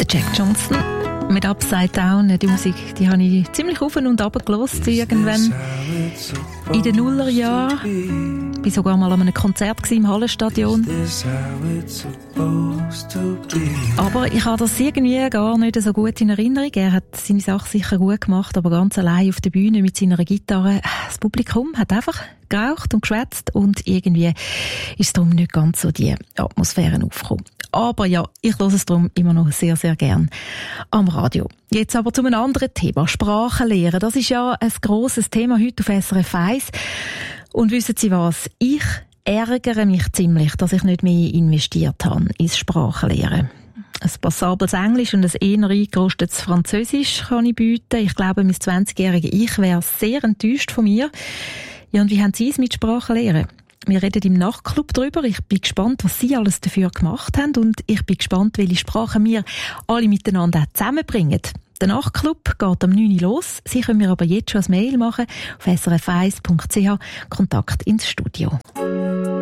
Jack Johnson mit Upside Down. Die Musik, die habe ich ziemlich auf und runter gehört, irgendwann in den Nullerjahren. Ich war sogar mal an einem Konzert im Hallenstadion. Aber ich habe das irgendwie gar nicht so gut in Erinnerung. Er hat seine Sache sicher gut gemacht, aber ganz allein auf der Bühne mit seiner Gitarre. Das Publikum hat einfach geraucht und geschwätzt und irgendwie ist darum nicht ganz so die Atmosphäre aufgekommen. Aber ja, ich höre es darum immer noch sehr, sehr gern am Radio. Jetzt aber zu einem anderen Thema. Sprachenlehre. Das ist ja ein grosses Thema heute auf SRF 1. Und wissen Sie was? Ich ärgere mich ziemlich, dass ich nicht mehr investiert habe ins Sprachenlehren. Ein passables Englisch und ein eher eingerostetes Französisch kann ich bieten. Ich glaube, mein 20-jähriges Ich wäre sehr enttäuscht von mir. Ja, und wie haben Sie es mit Sprachenlehren? Wir reden im Nachtclub darüber. Ich bin gespannt, was Sie alles dafür gemacht haben. Und ich bin gespannt, welche Sprachen wir alle miteinander zusammenbringen. Der Nachtclub geht am 9 Uhr los. Sie können mir aber jetzt schon ein Mail machen auf srf1.ch. Kontakt ins Studio.